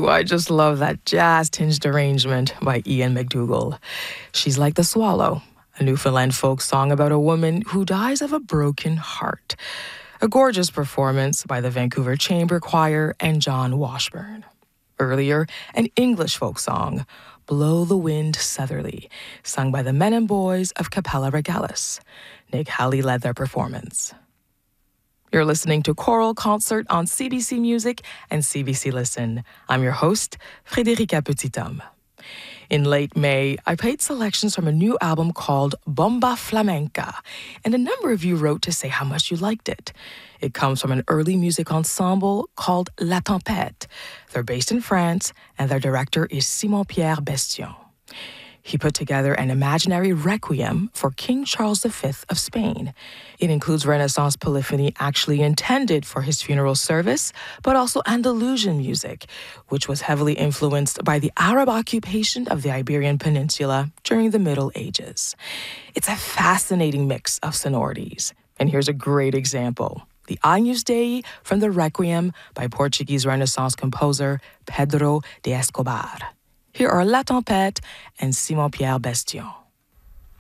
Ooh, I just love that jazz-tinged arrangement by Ian McDougall. She's Like the Swallow, a Newfoundland folk song about a woman who dies of a broken heart. A gorgeous performance by the Vancouver Chamber Choir and John Washburn. Earlier, an English folk song, Blow the Wind Southerly, sung by the Men and Boys of Capella Regalis. Nick Halley led their performance. You're listening to Choral Concert on CBC Music and CBC Listen. I'm your host, Frédérica Petithomme. In late May, I played selections from a new album called Bomba Flamenca, and a number of you wrote to say how much you liked it. It comes from an early music ensemble called La Tempête. They're based in France, and their director is Simon-Pierre Bestion. He put together an imaginary requiem for King Charles V of Spain. It includes Renaissance polyphony actually intended for his funeral service, but also Andalusian music, which was heavily influenced by the Arab occupation of the Iberian Peninsula during the Middle Ages. It's a fascinating mix of sonorities, and here's a great example. The Agnus Dei from the Requiem by Portuguese Renaissance composer Pedro de Escobar. Here are La Tempête and Simon-Pierre Bestion.